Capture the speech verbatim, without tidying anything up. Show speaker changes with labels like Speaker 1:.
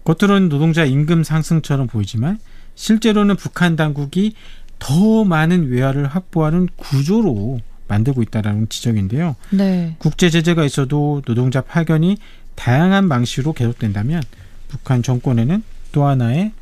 Speaker 1: 겉으로는 노동자 임금 상승처럼 보이지만 실제로는 북한 당국이 더 많은 외화를 확보하는 구조로 만들고 있다는 지적인데요.
Speaker 2: 네.
Speaker 1: 국제 제재가 있어도 노동자 파견이 다양한 방식으로 계속된다면 북한 정권에는 또 하나의